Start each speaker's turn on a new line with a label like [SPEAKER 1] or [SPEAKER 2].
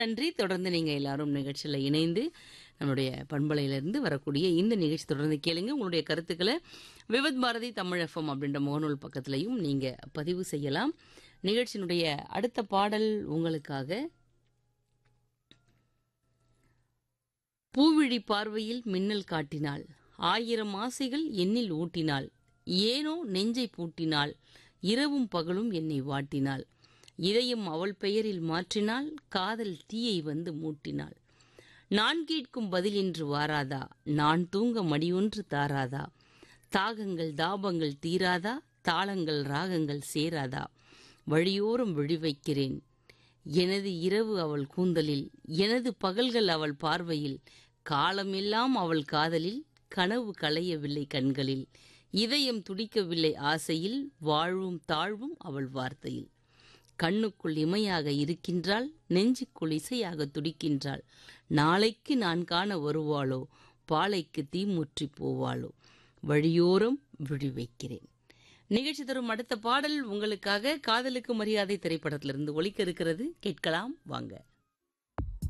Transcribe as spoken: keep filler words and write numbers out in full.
[SPEAKER 1] நன்றி. தொடர்ந்து நீங்க எல்லாரும் நிகழ்ச்சியில இணைந்து நம்முடைய பண்பலையிலிருந்து வரக்கூடிய இந்த நிகழ்ச்சி தொடர்ந்து கேளுங்க. உங்களுடைய கருத்துக்களை விவித் பாரதி தமிழ் எஃப்எம் அப்படின்ற முகநூல் பக்கத்திலையும் நீங்க பதிவு செய்யலாம். நிகழ்ச்சியினுடைய அடுத்த பாடல் உங்களுக்காக பூவிழி பார்வையில் மின்னல் காட்டினாள், ஆயிரம் ஆசைகள் என்னில் ஊட்டினாள், ஏனோ நெஞ்சை பூட்டினாள், இரவும் பகலும் என்னை வாட்டினாள், இதயம் அவள் பெயரில் மாற்றினாள், காதல் தீயை வந்து மூட்டினாள், நான் கேட்கும் பதில் இன்று வாராதா, நான் தூங்க மடியொன்று தாராதா, தாகங்கள் தாபங்கள் தீராதா, தாளங்கள் ராகங்கள் சேராதா, வழியோரம் விழி வைக்கிறேன், எனது இரவு அவள் கூந்தலில், எனது பகல்கள் அவள் பார்வையில், காலமெல்லாம் அவள் காதலில், கனவு களையவில்லை கண்களில், இதயம் துடிக்கவில்லை ஆசையில், வாழ்வும் தாழ்வும் அவள் வார்த்தையில், கண்ணுக்குள் இமையாக இருக்கின்றாள், நெஞ்சுக்குள் இசையாக துடிக்கின்றாள், நாளைக்கு நான் காண வருவாளோ, பாலைக்கு தீமுற்றி போவாளோ, வழியோரம் விழி வைக்கிறேன். நிகழ்ச்சி தரும் அடுத்த பாடல் உங்களுக்காக காதலுக்கு மரியாதை திரைப்படத்திலிருந்து ஒலிக்க இருக்கிறது. கேட்கலாம் வாங்க.